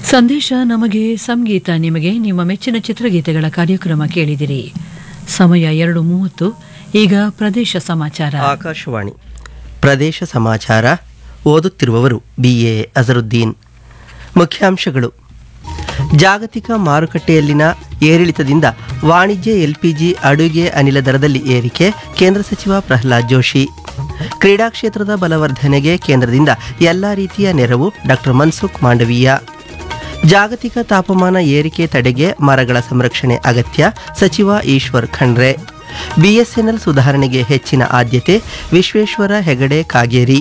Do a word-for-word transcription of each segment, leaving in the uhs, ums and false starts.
ಸಂದೇಶ ನಮಗೆ, ಸಂಗೀತ ನಿಮಗೆ. ನಿಮ್ಮ ಮೆಚ್ಚಿನ ಚಿತ್ರಗೀತೆಗಳ ಕಾರ್ಯಕ್ರಮ ಕೇಳಿದಿರಿ. ಸಮಯ ಎರಡು ಮೂವತ್ತು. ಈಗ ಪ್ರದೇಶ ಸಮಾಚಾರ. ಆಕಾಶವಾಣಿ ಪ್ರದೇಶ ಸಮಾಚಾರ. ಓದುತ್ತಿರುವವರು ಬಿ ಎ ಅಜರುದ್ದೀನ್. ಮುಖ್ಯಾಂಶಗಳು: ಜಾಗತಿಕ ಮಾರುಕಟ್ಟೆಯಲ್ಲಿನ ಏರಿಳಿತದಿಂದ ವಾಣಿಜ್ಯ ಎಲ್ಪಿಜಿ ಅಡುಗೆ ಅನಿಲ ದರದಲ್ಲಿ ಏರಿಕೆ, ಕೇಂದ್ರ ಸಚಿವ ಪ್ರಹ್ಲಾದ್ ಜೋಶಿ. ಕ್ರೀಡಾ ಕ್ಷೇತ್ರದ ಬಲವರ್ಧನೆಗೆ ಕೇಂದ್ರದಿಂದ ಎಲ್ಲ ರೀತಿಯ ನೆರವು, ಡಾಕ್ಟರ್ ಮನ್ಸುಖ್ ಮಾಂಡವೀಯ. ಜಾಗತಿಕ ತಾಪಮಾನ ಏರಿಕೆ ತಡೆಗೆ ಮರಗಳ ಸಂರಕ್ಷಣೆ ಅಗತ್ಯ, ಸಚಿವ ಈಶ್ವರ್ ಖಂಡ್ರೆ. ಬಿಎಸ್ಎನ್ಎಲ್ ಸುಧಾರಣೆಗೆ ಹೆಚ್ಚಿನ ಆದ್ಯತೆ, ವಿಶ್ವೇಶ್ವರ ಹೆಗಡೆ ಕಾಗೇರಿ.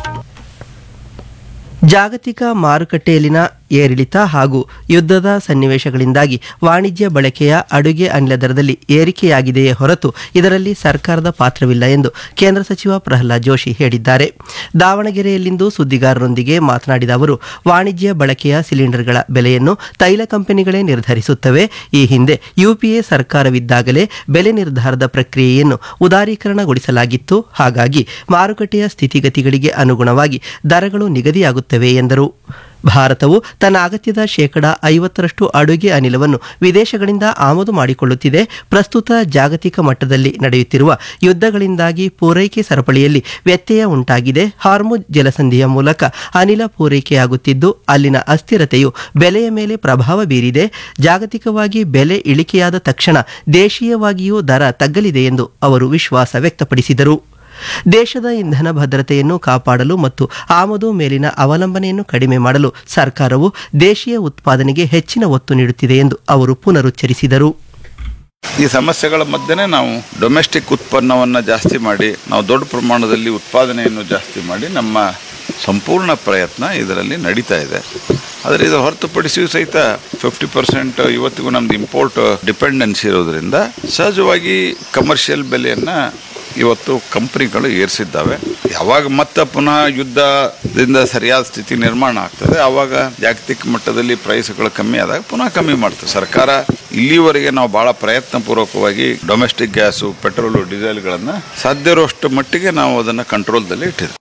ಜಾಗತಿಕ ಮಾರುಕಟ್ಟೆಯಲ್ಲಿನ ಏರಿಳಿತ ಹಾಗೂ ಯುದ್ಧದ ಸನ್ನಿವೇಶಗಳಿಂದಾಗಿ ವಾಣಿಜ್ಯ ಬಳಕೆಯ ಅಡುಗೆ ಅನಿಲ ದರದಲ್ಲಿ ಏರಿಕೆಯಾಗಿದೆಯೇ ಹೊರತು ಇದರಲ್ಲಿ ಸರ್ಕಾರದ ಪಾತ್ರವಿಲ್ಲ ಎಂದು ಕೇಂದ್ರ ಸಚಿವ ಪ್ರಹ್ಲಾದ್ ಜೋಶಿ ಹೇಳಿದ್ದಾರೆ. ದಾವಣಗೆರೆಯಲ್ಲಿಂದು ಸುದ್ದಿಗಾರರೊಂದಿಗೆ ಮಾತನಾಡಿದ ಅವರು, ವಾಣಿಜ್ಯ ಬಳಕೆಯ ಸಿಲಿಂಡರ್ಗಳ ಬೆಲೆಯನ್ನು ತೈಲ ಕಂಪನಿಗಳೇ ನಿರ್ಧರಿಸುತ್ತವೆ. ಈ ಹಿಂದೆ ಯುಪಿಎ ಸರ್ಕಾರವಿದ್ದಾಗಲೇ ಬೆಲೆ ನಿರ್ಧಾರದ ಪ್ರಕ್ರಿಯೆಯನ್ನು ಉದಾರೀಕರಣಗೊಳಿಸಲಾಗಿತ್ತು. ಹಾಗಾಗಿ ಮಾರುಕಟ್ಟೆಯ ಸ್ಥಿತಿಗತಿಗಳಿಗೆ ಅನುಗುಣವಾಗಿ ದರಗಳು ನಿಗದಿಯಾಗುತ್ತವೆ ಎಂದರು. ಭಾರತವು ತನ್ನ ಅಗತ್ಯದ ಶೇಕಡ ಐವತ್ತರಷ್ಟು ಅಡುಗೆ ಅನಿಲವನ್ನು ವಿದೇಶಗಳಿಂದ ಆಮದು ಮಾಡಿಕೊಳ್ಳುತ್ತಿದೆ. ಪ್ರಸ್ತುತ ಜಾಗತಿಕ ಮಟ್ಟದಲ್ಲಿ ನಡೆಯುತ್ತಿರುವ ಯುದ್ಧಗಳಿಂದಾಗಿ ಪೂರೈಕೆ ಸರಪಳಿಯಲ್ಲಿ ವ್ಯತ್ಯಯ ಉಂಟಾಗಿದೆ. ಹಾರ್ಮುಜ್ ಜಲಸಂಧಿಯ ಮೂಲಕ ಅನಿಲ ಪೂರೈಕೆಯಾಗುತ್ತಿದ್ದು, ಅಲ್ಲಿನ ಅಸ್ಥಿರತೆಯು ಬೆಲೆಯ ಮೇಲೆ ಪ್ರಭಾವ ಬೀರಿದೆ. ಜಾಗತಿಕವಾಗಿ ಬೆಲೆ ಇಳಿಕೆಯಾದ ತಕ್ಷಣ ದೇಶೀಯವಾಗಿಯೂ ದರ ತಗ್ಗಲಿದೆ ಎಂದು ಅವರು ವಿಶ್ವಾಸ ವ್ಯಕ್ತಪಡಿಸಿದರು. ದೇಶದ ಇಂಧನ ಭದ್ರತೆಯನ್ನು ಕಾಪಾಡಲು ಮತ್ತು ಆಮದು ಮೇಲಿನ ಅವಲಂಬನೆಯನ್ನು ಕಡಿಮೆ ಮಾಡಲು ಸರ್ಕಾರವು ದೇಶೀಯ ಉತ್ಪಾದನೆಗೆ ಹೆಚ್ಚಿನ ಒತ್ತು ನೀಡುತ್ತಿದೆ ಎಂದು ಅವರು ಪುನರುಚ್ಚರಿಸಿದರು. ಈ ಸಮಸ್ಯೆಗಳ ಮಧ್ಯೆ ನಾವು ಡೊಮೆಸ್ಟಿಕ್ ಉತ್ಪನ್ನವನ್ನು ಜಾಸ್ತಿ ಮಾಡಿ, ನಾವು ದೊಡ್ಡ ಪ್ರಮಾಣದಲ್ಲಿ ಉತ್ಪಾದನೆಯನ್ನು ಜಾಸ್ತಿ ಮಾಡಿ, ನಮ್ಮ ಸಂಪೂರ್ಣ ಪ್ರಯತ್ನ ಇದರಲ್ಲಿ ನಡೀತಾ ಇದೆ. ಆದರೆ ಇದು ಹೊರತುಪಡಿಸಿಯೂ ಸಹಿತ ಫಿಫ್ಟಿ ಪರ್ಸೆಂಟ್ ಇವತ್ತಿಗೂ ನಮ್ದು ಇಂಪೋರ್ಟ್ ಡಿಪೆಂಡೆನ್ಸಿ ಇರೋದ್ರಿಂದ ಸಹಜವಾಗಿ ಕಮರ್ಷಿಯಲ್ ಬೆಲೆಯನ್ನು ಇವತ್ತು ಕಂಪ್ನಿಗಳು ಏರಿಸಿದ್ದಾವೆ. ಯಾವಾಗ ಮತ್ತೆ ಪುನಃ ಯುದ್ಧದಿಂದ ಸರಿಯಾದ ಸ್ಥಿತಿ ನಿರ್ಮಾಣ ಆಗ್ತದೆ, ಆವಾಗ ಜಾಗತಿಕ ಮಟ್ಟದಲ್ಲಿ ಪ್ರೈಸ್ಗಳು ಕಮ್ಮಿ ಆದಾಗ ಪುನಃ ಕಮ್ಮಿ ಮಾಡ್ತದೆ ಸರ್ಕಾರ. ಇಲ್ಲಿವರೆಗೆ ನಾವು ಭಾಳ ಪ್ರಯತ್ನಪೂರ್ವಕವಾಗಿ ಡೊಮೆಸ್ಟಿಕ್ ಗ್ಯಾಸು, ಪೆಟ್ರೋಲು, ಡೀಸೆಲ್ಗಳನ್ನು ಸಾಧ್ಯ ಇರುವಷ್ಟು ಮಟ್ಟಿಗೆ ನಾವು ಅದನ್ನು ಕಂಟ್ರೋಲ್ದಲ್ಲಿ ಇಟ್ಟಿದ್ದೇವೆ.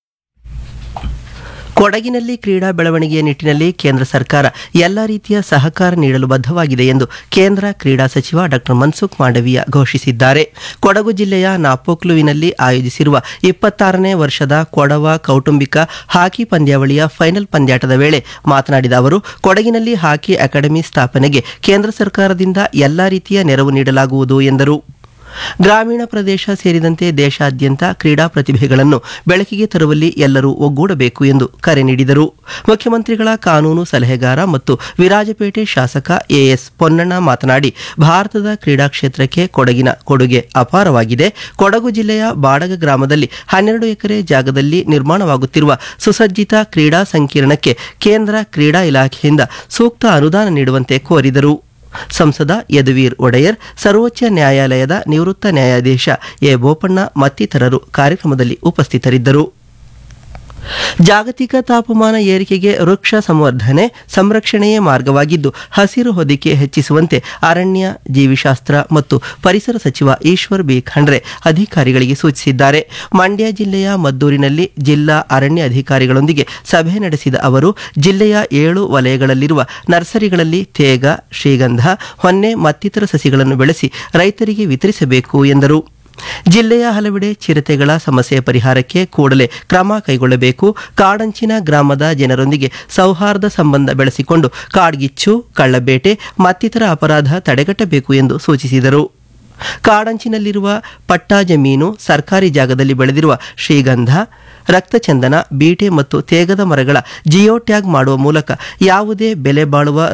ಕೊಡಗಿನಲ್ಲಿ ಕ್ರೀಡಾ ಬೆಳವಣಿಗೆಯ ನಿಟ್ಟಿನಲ್ಲಿ ಕೇಂದ್ರ ಸರ್ಕಾರ ಎಲ್ಲ ರೀತಿಯ ಸಹಕಾರ ನೀಡಲು ಬದ್ಧವಾಗಿದೆ ಎಂದು ಕೇಂದ್ರ ಕ್ರೀಡಾ ಸಚಿವ ಡಾಕ್ಟರ್ ಮನ್ಸುಖ್ ಮಾಂಡವೀಯ ಘೋಷಿಸಿದ್ದಾರೆ. ಕೊಡಗು ಜಿಲ್ಲೆಯ ನಾಪೋಕ್ಲುವಿನಲ್ಲಿ ಆಯೋಜಿಸಿರುವ ಇಪ್ಪತ್ತಾರನೇ ವರ್ಷದ ಕೊಡವ ಕೌಟುಂಬಿಕ ಹಾಕಿ ಪಂದ್ಯಾವಳಿಯ ಫೈನಲ್ ಪಂದ್ಯಾಟದ ವೇಳೆ ಮಾತನಾಡಿದ ಅವರು, ಕೊಡಗಿನಲ್ಲಿ ಹಾಕಿ ಅಕಾಡೆಮಿ ಸ್ಥಾಪನೆಗೆ ಕೇಂದ್ರ ಸರ್ಕಾರದಿಂದ ಎಲ್ಲ ರೀತಿಯ ನೆರವು ನೀಡಲಾಗುವುದು ಎಂದರು. ಗ್ರಾಮೀಣ ಪ್ರದೇಶ ಸೇರಿದಂತೆ ದೇಶಾದ್ಯಂತ ಕ್ರೀಡಾ ಪ್ರತಿಭೆಗಳನ್ನು ಬೆಳಕಿಗೆ ತರುವಲ್ಲಿ ಎಲ್ಲರೂ ಒಗ್ಗೂಡಬೇಕು ಎಂದು ಕರೆ ನೀಡಿದರು. ಮುಖ್ಯಮಂತ್ರಿಗಳ ಕಾನೂನು ಸಲಹೆಗಾರ ಮತ್ತು ವಿರಾಜಪೇಟೆ ಶಾಸಕ ಎಎಸ್ ಪೊನ್ನಣ್ಣ ಮಾತನಾಡಿ, ಭಾರತದ ಕ್ರೀಡಾ ಕ್ಷೇತ್ರಕ್ಕೆ ಕೊಡಗಿನ ಕೊಡುಗೆ ಅಪಾರವಾಗಿದೆ. ಕೊಡಗು ಜಿಲ್ಲೆಯ ಬಾಡಗ ಗ್ರಾಮದಲ್ಲಿ ಹನ್ನೆರಡು ಎಕರೆ ಜಾಗದಲ್ಲಿ ನಿರ್ಮಾಣವಾಗುತ್ತಿರುವ ಸುಸಜ್ಜಿತ ಕ್ರೀಡಾ ಸಂಕೀರ್ಣಕ್ಕೆ ಕೇಂದ್ರ ಕ್ರೀಡಾ ಇಲಾಖೆಯಿಂದ ಸೂಕ್ತ ಅನುದಾನ ನೀಡುವಂತೆ ಕೋರಿದರು. ಸಂಸದ ಯದುವೀರ್ ಒಡೆಯರ್, ಸರ್ವೋಚ್ಚ ನ್ಯಾಯಾಲಯದ ನಿವೃತ್ತ ನ್ಯಾಯಾಧೀಶ ಎ ಬೋಪಣ್ಣ ಮತ್ತಿತರರು ಕಾರ್ಯಕ್ರಮದಲ್ಲಿ ಉಪಸ್ಥಿತರಿದ್ದರು. ಜಾಗತಿಕ ತಾಪಮಾನ ಏರಿಕೆಗೆ ವೃಕ್ಷ ಸಂವರ್ಧನೆ, ಸಂರಕ್ಷಣೆಯೇ ಮಾರ್ಗವಾಗಿದ್ದು, ಹಸಿರು ಹೊದಿಕೆ ಹೆಚ್ಚಿಸುವಂತೆ ಅರಣ್ಯ, ಜೀವಿಶಾಸ್ತ್ರ ಮತ್ತು ಪರಿಸರ ಸಚಿವ ಈಶ್ವರ್ ಬಿ ಖಂಡ್ರೆ ಅಧಿಕಾರಿಗಳಿಗೆ ಸೂಚಿಸಿದ್ದಾರೆ. ಮಂಡ್ಯ ಜಿಲ್ಲೆಯ ಮದ್ದೂರಿನಲ್ಲಿ ಜಿಲ್ಲಾ ಅರಣ್ಯ ಅಧಿಕಾರಿಗಳೊಂದಿಗೆ ಸಭೆ ನಡೆಸಿದ ಅವರು, ಜಿಲ್ಲೆಯ ಏಳು ವಲಯಗಳಲ್ಲಿರುವ ನರ್ಸರಿಗಳಲ್ಲಿ ತೇಗ, ಶ್ರೀಗಂಧ, ಹೊನ್ನೆ ಮತ್ತಿತರ ಸಸಿಗಳನ್ನು ಬೆಳೆಸಿ ರೈತರಿಗೆ ವಿತರಿಸಬೇಕು ಎಂದರು. ಜಿಲ್ಲೆಯ ಹಲವೆಡೆ ಚಿರತೆಗಳ ಸಮಸ್ಯೆ ಪರಿಹಾರಕ್ಕೆ ಕೂಡಲೇ ಕ್ರಮ ಕೈಗೊಳ್ಳಬೇಕು. ಕಾಡಂಚಿನ ಗ್ರಾಮದ ಜನರೊಂದಿಗೆ ಸೌಹಾರ್ದ ಸಂಬಂಧ ಬೆಳೆಸಿಕೊಂಡು ಕಾಡ್ಗಿಚ್ಚು, ಕಳ್ಳಬೇಟೆ ಮತ್ತಿತರ ಅಪರಾಧ ತಡೆಗಟ್ಟಬೇಕು ಎಂದು ಸೂಚಿಸಿದರು. ಕಾಡಂಚಿನಲ್ಲಿರುವ ಪಟ್ಟಾ ಜಮೀನು, ಸರ್ಕಾರಿ ಜಾಗದಲ್ಲಿ ಬೆಳೆದಿರುವ ಶ್ರೀಗಂಧ, ರಕ್ತಚಂದನ, ಬೀಟೆ ಮತ್ತು ತೇಗದ ಮರಗಳ ಜಿಯೋ ಟ್ಯಾಗ್ ಮಾಡುವ ಮೂಲಕ ಯಾವುದೇ ಬೆಲೆ ಬಾಳುವ